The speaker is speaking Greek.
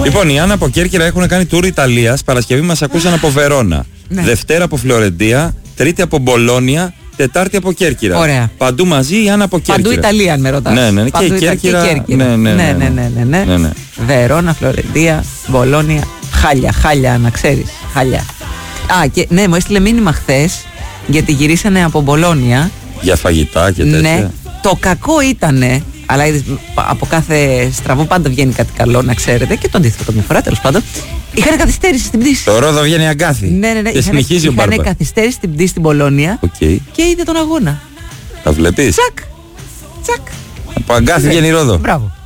Λοιπόν, οι Άννα από Κέρκυρα έχουν κάνει tour Ιταλίας. Παρασκευή μας ακούσαν από Βερόνα. Ναι. Δευτέρα από Φλωρεντία. Τρίτη από Μπολόνια. Τετάρτη από Κέρκυρα. Ωραία. Παντού μαζί η Άννα από Κέρκυρα. Παντού Ιταλία, αν με ρωτάς. Ναι. Και η Κέρκυρα. Ναι. Βερόνα, Φλωρεντία, Μπολόνια. Χάλια, να ξέρεις. Χάλια. Και ναι, μου έστειλε μήνυμα χθες γιατί γυρίσανε από Μπολόνια. Για φαγητά και τέτοια. Ναι. Το κακό ήτανε, αλλά από κάθε στραβό πάντα βγαίνει κάτι καλό, να ξέρετε, και το αντίθετο καμιά φορά, τέλος πάντων. Είχαν καθυστέρηση στην πτήση. Το ρόδο βγαίνει αγκάθι. Ναι. Και συνεχίζει ο Μπάρμπαρ. Είχαν καθυστέρηση στην πτήση στην Πολώνια και είδε τον αγώνα. Τα βλέπεις. Τσακ. Από αγκάθι βγαίνει ρόδο. Μπράβο.